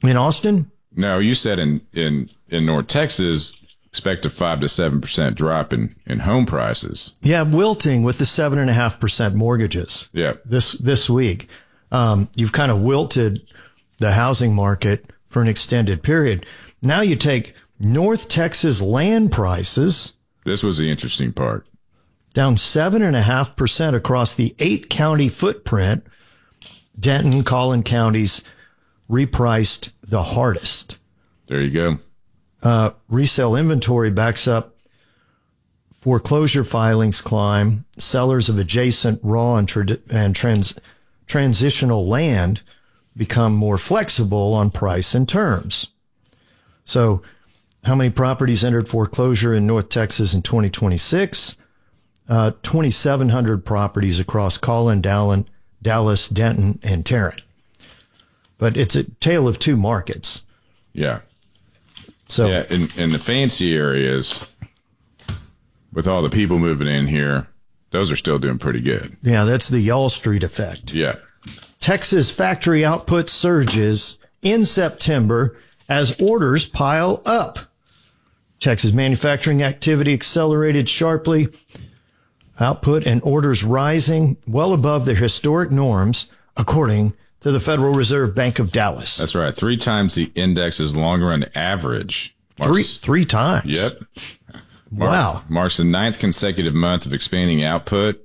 In Austin? No, you said in North Texas, expect a 5 to 7% drop in home prices. Yeah, wilting with the 7.5% mortgages. Yeah. This week. You've kind of wilted the housing market for an extended period. Now you take North Texas land prices. This was the interesting part. Down 7.5% across the 8-county footprint. Denton, Collin counties repriced the hardest. There you go. Resale inventory backs up. Foreclosure filings climb. Sellers of adjacent raw and transitional land become more flexible on price and terms. So how many properties entered foreclosure in North Texas in 2026? 2,700 properties across Collin, Dallas, Denton, and Tarrant. But it's a tale of two markets. Yeah. So yeah, in the fancy areas, with all the people moving in here, those are still doing pretty good. Yeah, that's the Y'all Street effect. Yeah. Texas factory output surges in September as orders pile up. Texas manufacturing activity accelerated sharply. Output and orders rising well above their historic norms, according to the Federal Reserve Bank of Dallas. That's right. 3 times the index's long-run average. Three times? Yep. Wow. Marks the 9th consecutive month of expanding output.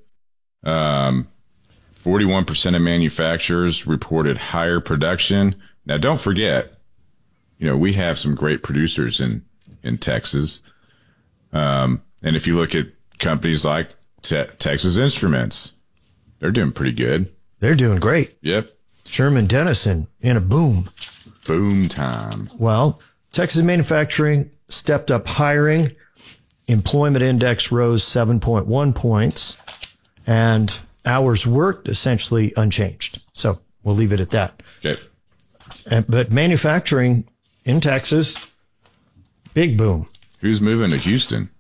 41% of manufacturers reported higher production. Now, don't forget, we have some great producers in Texas. And if you look at companies like Texas Instruments, they're doing pretty good. They're doing great. Yep. Sherman Denison in a boom. Boom time. Well, Texas manufacturing stepped up hiring. Employment index rose 7.1 points, and hours worked essentially unchanged. So we'll leave it at that. Okay. But manufacturing in Texas, big boom. Who's moving to Houston?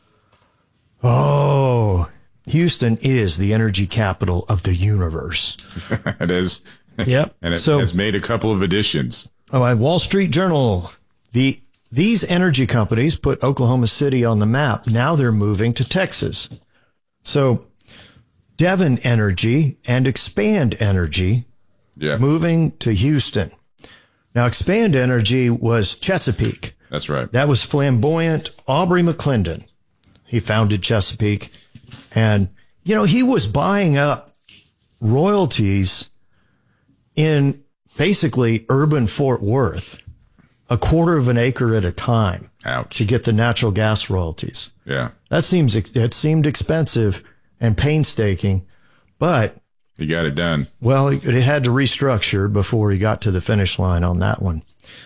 Oh, Houston is the energy capital of the universe. It is. Yep. And it has made a couple of additions. Oh, Wall Street Journal. These energy companies put Oklahoma City on the map. Now they're moving to Texas. So Devon Energy and Expand Energy moving to Houston. Now, Expand Energy was Chesapeake. That's right. That was flamboyant Aubrey McClendon. He founded Chesapeake. And, he was buying up royalties in basically urban Fort Worth, a quarter of an acre at a time. Ouch. To get the natural gas royalties. Yeah. It seemed expensive and painstaking, but he got it done. Well, it had to restructure before he got to the finish line on that one.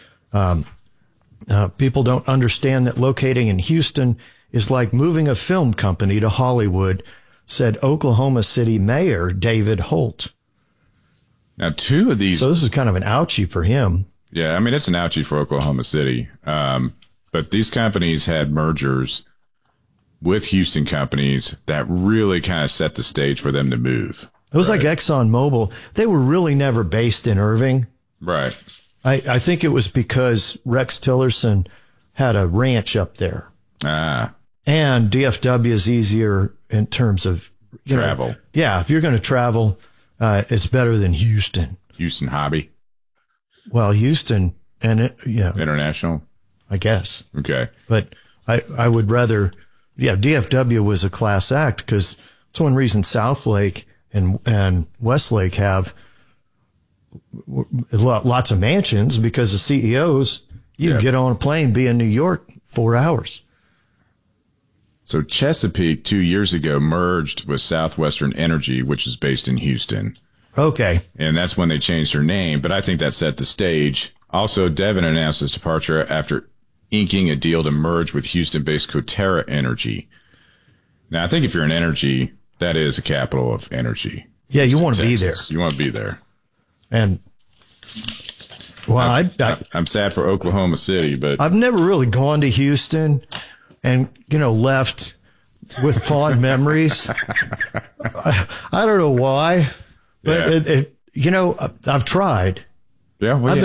People don't understand that locating in Houston is like moving a film company to Hollywood, said Oklahoma City Mayor David Holt. Now, 2 of these. So this is kind of an ouchie for him. Yeah, I mean, it's an ouchie for Oklahoma City. But these companies had mergers with Houston companies that really kind of set the stage for them to move. It was like ExxonMobil. They were really never based in Irving. Right. I think it was because Rex Tillerson had a ranch up there. And DFW is easier in terms of travel. Yeah, if you're going to travel, it's better than Houston. Houston hobby. Well, Houston and international, I guess. Okay, but I would rather. Yeah, DFW was a class act because it's one reason Southlake and Westlake have lots of mansions, because the CEOs, you can get on a plane, be in New York 4 hours. So Chesapeake 2 years ago merged with Southwestern Energy, which is based in Houston. Okay. And that's when they changed their name, but I think that set the stage. Also, Devon announced his departure after inking a deal to merge with Houston-based Coterra Energy. Now, I think if you're in energy, that is the capital of energy. Yeah, you want to be there. You want to be there. And, well, I'm sad for Oklahoma City, but I've never really gone to Houston and, left with fond memories. I don't know why, but I've tried. Yeah, well,